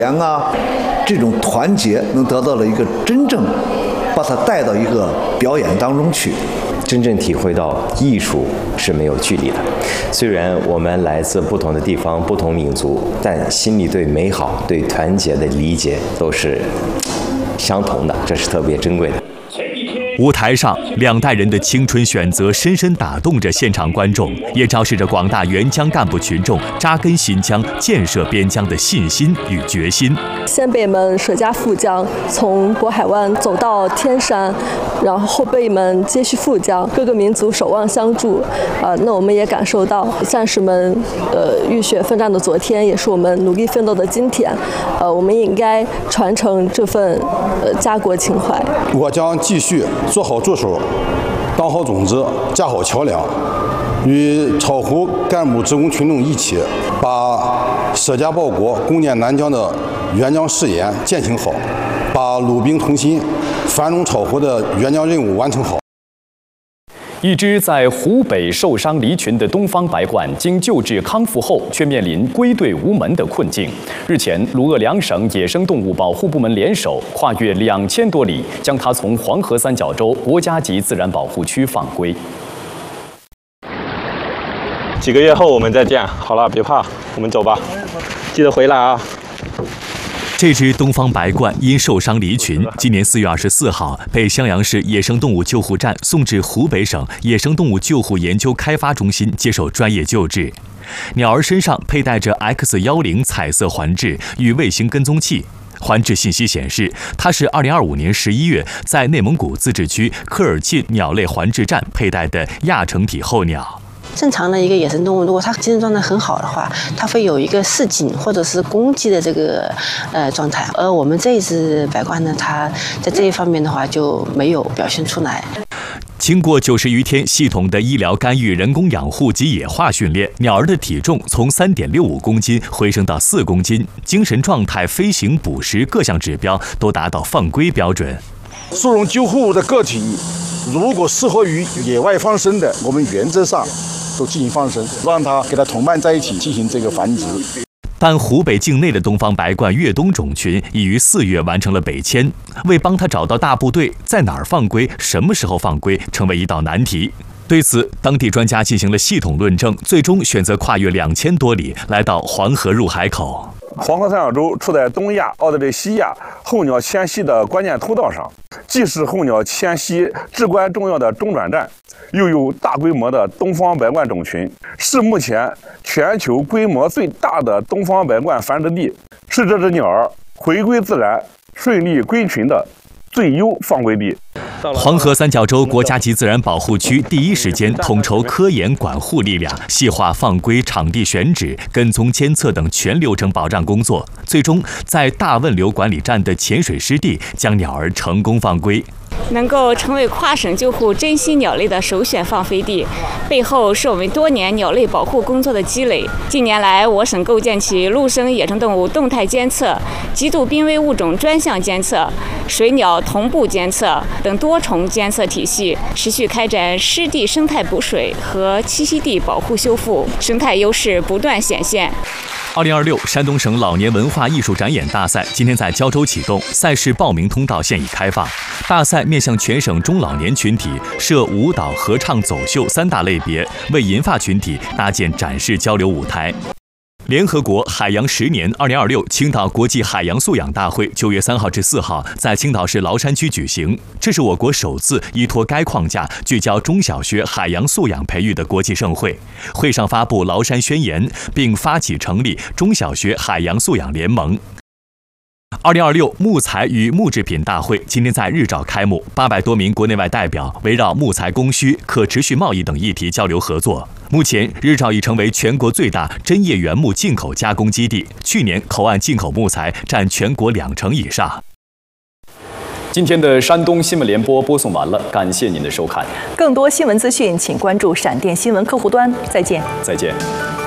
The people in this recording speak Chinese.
这种团结能得到了一个真正把它带到一个表演当中去， 真正体会到艺术是没有距离的。虽然我们来自不同的地方、不同民族，但心里对美好、对团结的理解都是相同的，这是特别珍贵的。 舞台上，两代人的青春选择深深打动着现场观众，也昭示着广大援疆干部群众扎根新疆、建设边疆的信心与决心。 先辈们舍家赴疆，从渤海湾走到天山，然后后辈们接续赴疆，各个民族守望相助。那我们也感受到战士们浴血奋战的昨天，也是我们努力奋斗的今天。我们也应该传承这份家国情怀。 我将继续做好助手，当好种子，架好桥梁，与巢湖干部职工群众一起，把舍家报国、攻坚南疆的援疆誓言践行好，把鲁兵同心、繁荣巢湖的援疆任务完成好。 一只在湖北受伤离群的东方白鹳，经救治康复后，却面临归队无门的困境。日前，鲁鄂两省野生动物保护部门联手，跨越2000多里，将它从黄河三角洲国家级自然保护区放归。 几个月后我们再见。好了，别怕，我们走吧，记得回来啊。 这只东方白鹳因受伤离群，今年4月24号被襄阳市野生动物救护站送至湖北省野生动物救护研究开发中心接受专业救治。鸟儿身上佩戴着 X10彩色环质与卫星跟踪器。环质信息显示，它是2025年11月在内蒙古自治区科尔沁鸟类环质站佩戴的亚成体候鸟。 正常的一个野生动物，如果它精神状态很好的话，它会有一个示警或者是攻击的这个状态。而我们这一只白鹳呢，它在这一方面的话就没有表现出来。 经过90余天系统的医疗干预、人工养护及野化训练，鸟儿的体重从3.65公斤回升到4公斤，精神状态、飞行、捕食各项指标都达到放归标准。 速溶救护的个体，如果适合于野外放生的，我们原则上都进行放生，让它跟它同伴在一起进行这个繁殖。 但湖北境内的东方白鹳越冬种群已于4月完成了北迁，为帮它找到大部队，在哪儿放归、什么时候放归，成为一道难题。对此，当地专家进行了系统论证，最终选择跨越2000多里，来到黄河入海口。 黄河三角洲处在东亚、澳大利西亚候鸟迁徙的关键通道上，既是候鸟迁徙至关重要的中转站，又有大规模的东方白鹳种群，是目前全球规模最大的东方白鹳繁殖地，是这只鸟儿回归自然、顺利归群的最优放归地。 黄河三角洲国家级自然保护区第一时间统筹科研管护力量，细化放归、场地选址、跟踪监测等全流程保障工作，最终在大汶流管理站的潜水湿地将鸟儿成功放归。 能够成为跨省救护珍稀鸟类的首选放飞地，背后是我们多年鸟类保护工作的积累。近年来，我省构建起陆生野生动物动态监测、极度濒危物种专项监测、水鸟同步监测等多重监测体系，持续开展湿地生态补水和栖息地保护修复，生态优势不断显现。 2026山东省老年文化艺术展演大赛今天在胶州启动，赛事报名通道现已开放。大赛面向全省中老年群体，设舞蹈、合唱、走秀3大类别，为银发群体搭建展示交流舞台。联合国海洋10年2026青岛国际海洋素养大会9月3号至4号在青岛市崂山区举行，这是我国首次依托该框架聚焦中小学海洋素养培育的国际盛会。会上发布崂山宣言，并发起成立中小学海洋素养联盟。2026木材与木制品大会今天在日照开幕，800多名国内外代表围绕木材供需、可持续贸易等议题交流合作。目前，日照已成为全国最大针叶原木进口加工基地，去年口岸进口木材占全国20%以上。 今天的山东新闻联播播送完了，感谢您的收看。 更多新闻资讯，请关注闪电新闻客户端。再见。 再见。